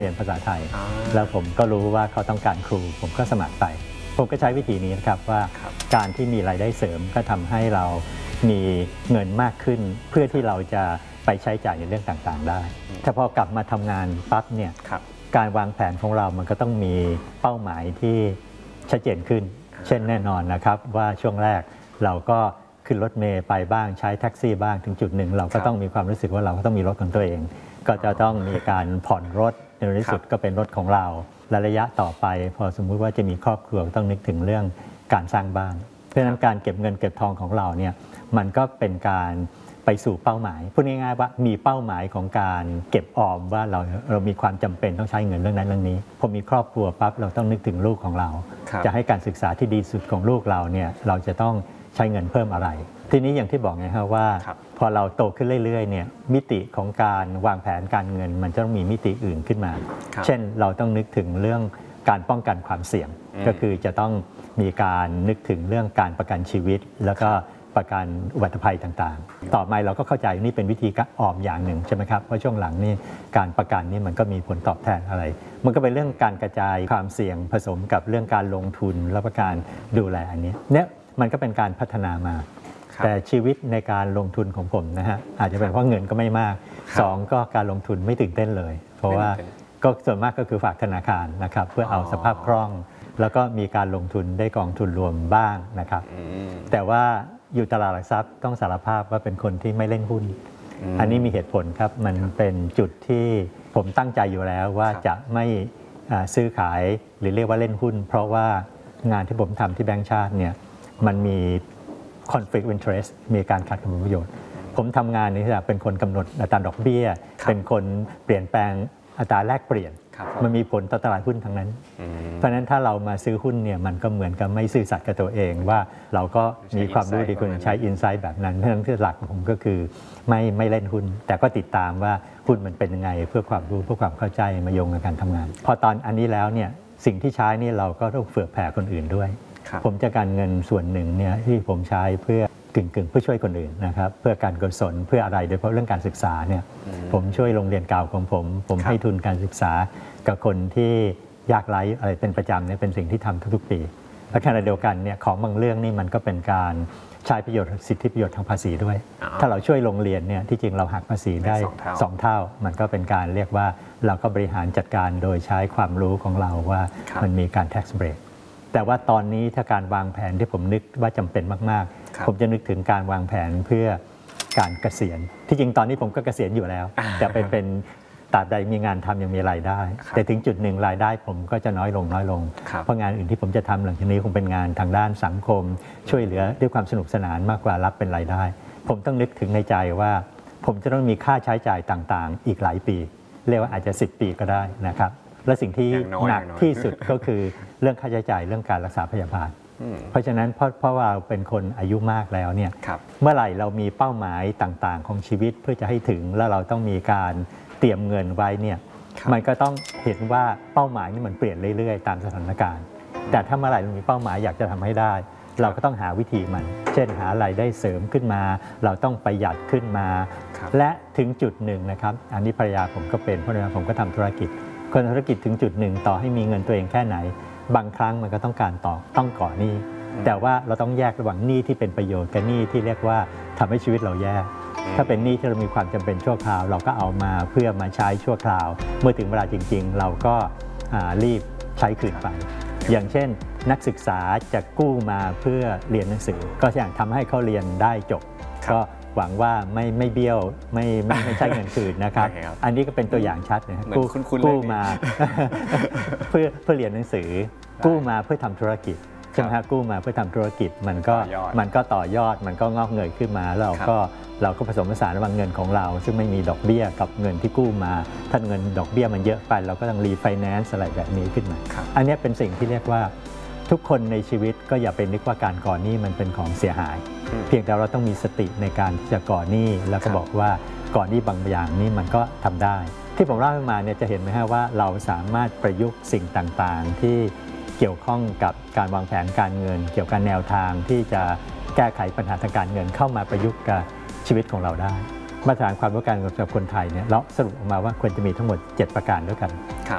เรียนภาษาไทยแล้วผมก็รู้ว่าเขาต้องการครูผมก็สมัครไปผมก็ใช้วิธีนี้นะครับว่าการที่มีรายได้เสริมก็ทำให้เรามีเงินมากขึ้นเพื่อที่เราจะไปใช้จ่ายในเรื่องต่างๆได้ถ้าพอกลับมาทำงานปั๊บเนี่ยการวางแผนของเรามันก็ต้องมีเป้าหมายที่ชัดเจนขึ้นเช่นแน่นอนนะครับว่าช่วงแรกเราก็ขึ้นรถเมล์ไปบ้างใช้แท็กซี่บ้างถึงจุดหนึ่งเราก็ต้องมีความรู้สึกว่าเราก็ต้องมีรถของตัวเองก็จะต้องมีการผ่อนรถในที่สุดก็เป็นรถของเราและระยะต่อไปพอสมมุติว่าจะมีครอบครัวต้องนึกถึงเรื่องการสร้างบ้านเพราะฉะนั้นการเก็บเงินเก็บทองของเราเนี่ยมันก็เป็นการไปสู่เป้าหมายพูดง่ายๆว่ามีเป้าหมายของการเก็บออมว่าเรามีความจำเป็นต้องใช้เงินเรื่องนั้นเรื่องนี้พอมีครอบครัวปั๊บเราต้องนึกถึงลูกของเราจะให้การศึกษาที่ดีสุดของลูกเราเนี่ยเราจะต้องใช้เงินเพิ่มอะไรทีนี้อย่างที่บอกไงครับว่าพอเราโตขึ้นเรื่อยๆเนี่ยมิติของการวางแผนการเงินมันจะต้องมีมิติอื่นขึ้นมาเช่นเราต้องนึกถึงเรื่องการป้องกันความเสี่ยงก็คือจะต้องมีการนึกถึงเรื่องการประกันชีวิตแล้วก็ประกันอุบัติภัยต่างๆต่อมาเราก็เข้าใจนี่เป็นวิธีการออมอย่างหนึ่งใช่ไหมครับว่าช่วงหลังนี่การประกันนี่มันก็มีผลตอบแทนอะไรมันก็เป็นเรื่องการกระจายความเสี่ยงผสมกับเรื่องการลงทุนและการดูแลอันนี้เนี่ยมันก็เป็นการพัฒนามาแต่ชีวิตในการลงทุนของผมนะฮะอาจจะเป็นเพราะเงินก็ไม่มากสองก็การลงทุนไม่ตื่นเต้นเลยเพราะว่าก็ส่วนมากก็คือฝากธนาคารนะครับเพื่อเอาสภาพคล่องแล้วก็มีการลงทุนได้กองทุนรวมบ้างนะครับแต่ว่าอยู่ตลาดหลักทรัพย์ต้องสารภาพว่าเป็นคนที่ไม่เล่นหุ้นอันนี้มีเหตุผลครับมันเป็นจุดที่ผมตั้งใจอยู่แล้วว่าจะไม่ซื้อขายหรือเรียกว่าเล่นหุ้นเพราะว่างานที่ผมทำที่แบงก์ชาติเนี่ยมันมี conflict of interest มีการขัดกับผลประโยชน์ผมทำงานนี้เป็นคนกำหนดอัตราดอกเบี้ยเป็นคนเปลี่ยนแปลงอัตราแลกเปลี่ยนมันมีผลต่อตลาดหุ้นทั้งนั้นเพราะฉะนั้นถ้าเรามาซื้อหุ้นเนี่ยมันก็เหมือนกับไม่ซื่อสัตย์กับตัวเองว่าเราก็มีความรู้ดีคนใช้อินไซต์แบบนั้นเพราะฉะนั้นที่หลักผมก็คือไม่เล่นหุ้นแต่ก็ติดตามว่าหุ้นมันเป็นยังไงเพื่อความรู้เพื่อความเข้าใจมาโยงกับการทำงานพอตอนอันนี้แล้วเนี่ยสิ่งที่ใช้นี่เราก็ต้องเผื่อแผ่คนอื่นด้วยผมจะการเงินส่วนหนึ่งเนี่ยที่ผมใช้เพื่อกึ่งเพื่อช่วยคนอื่นนะครับเพื่อการกุศลเพื่ออะไรโดยเฉพาะเรื่องการศึกษาเนี่ยผมช่วยโรงเรียนเก่าของผมให้ทุนการศึกษากับคนที่ยากไร้อะไรเป็นประจำเนี่ยเป็นสิ่งที่ทำทุกๆปีและขณะเดียวกันเนี่ยของบางเรื่องนี่มันก็เป็นการใช้ประโยชน์สิทธิประโยชน์ทางภาษีด้วยถ้าเราช่วยโรงเรียนเนี่ยที่จริงเราหักภาษีได้2 เท่ามันก็เป็นการเรียกว่าเราก็บริหารจัดการโดยใช้ความรู้ของเราว่ามันมีการ tax break แต่ว่าตอนนี้ถ้าการวางแผนที่ผมนึกว่าจำเป็นมากๆผมจะนึกถึงการวางแผนเพื่อการเกษียณที่จริงตอนนี้ผมก็เกษียณอยู่แล้วแต่เป็นตราบใดมีงานทำยังมีรายได้แต่ถึงจุดหนึ่งรายได้ผมก็จะน้อยลงเพราะงานอื่นที่ผมจะทำหลังจากนี้คงเป็นงานทางด้านสังคมช่วยเหลือด้วยความสนุกสนานมากกว่ารับเป็นรายได้ผมต้องนึกถึงในใจว่าผมจะต้องมีค่าใช้จ่ายต่างๆอีกหลายปีเรียกว่าอาจจะ10 ปีก็ได้นะครับและสิ่งที่หนักที่สุดก็คือเรื่องค่าใช้จ่ายเรื่องการรักษาพยาบาลเพราะฉะนั้นเพราะว่าเราเป็นคนอายุมากแล้วเนี่ยเมื่อไหร่เรามีเป้าหมายต่างๆของชีวิตเพื่อจะให้ถึงแล้วเราต้องมีการเตรียมเงินไว้เนี่ยมันก็ต้องเห็นว่าเป้าหมายนี่มันเปลี่ยนเรื่อยๆตามสถานการณ์แต่ถ้าเมื่อไหร่เรามีเป้าหมายอยากจะทำให้ได้เราก็ต้องหาวิธีมันเช่นหารายได้เสริมขึ้นมาเราต้องประหยัดขึ้นมาและถึงจุดหนึ่งนะครับอันนี้ภรรยาผมก็เป็นเพราะว่าผมก็ทำธุรกิจคนธุรกิจถึงจุดหนึ่งต่อให้มีเงินตัวเองแค่ไหนบางครั้งมันก็ต้องการต้องก่อหนี้แต่ว่าเราต้องแยกระหว่างหนี้ที่เป็นประโยชน์กับหนี้ที่เรียกว่าทำให้ชีวิตเราแย่ถ้าเป็นหนี้ที่เรามีความจำเป็นชั่วคราวเราก็เอามาเพื่อมาใช้ชั่วคราวเมื่อถึงเวลาจริงๆเราก็รีบใช้คืนไปอย่างเช่นนักศึกษาจะกู้มาเพื่อเรียนหนังสือก็อย่างทำให้เขาเรียนได้จบก็หวังว่าไม่เบี้ยวไม่ใช้เงินคืนนะครับอันนี้ก็เป็นตัวอย่างชัดนะกู้มาเพื่อเรียนหนังสือกู้มาเพื่อทำธุรกิจใช่ไหมฮะกู้มาเพื่อทำธุรกิจมันก็ต่อยอดมันก็งอกเงยขึ้นมาแล้วเราก็ผสมผสานระหว่างเงินของเราซึ่งไม่มีดอกเบี้ยกับเงินที่กู้มาถ้าเงินดอกเบี้ยมันเยอะไปเราก็ต้องรีไฟแนนซ์อะไรแบบนี้ขึ้นมาอันนี้เป็นสิ่งที่เรียกว่าทุกคนในชีวิตก็อย่าไปนึกว่าการก่อหนี้มันเป็นของเสียหายเพียงแต่เราต้องมีสติในการที่จะก่อหนี้แล้วก็บอกว่าก่อหนี้บางอย่างนี่มันก็ทำได้ที่ผมเล่ามาเนี่ยจะเห็นไหมฮะว่าเราสามารถประยุกต์สิ่งต่างๆที่เกี่ยวข้องกับการวางแผนการเงินเกี่ยวกับแนวทางที่จะแก้ไขปัญหาทางการเงินเข้ามาประยุกต์กับชีวิตของเราได้มาตรฐานความรู้การเงินสำหรับคนไทยเนี่ยเราสรุปออกมาว่าควรจะมีทั้งหมด7 ประการด้วยกัน